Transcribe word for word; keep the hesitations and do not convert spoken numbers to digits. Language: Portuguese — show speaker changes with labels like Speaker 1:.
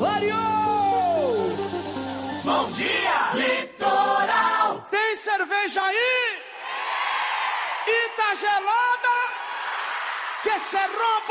Speaker 1: Variou!
Speaker 2: Bom dia, Litoral!
Speaker 1: Tem cerveja aí? E tá gelada? Que cê rouba?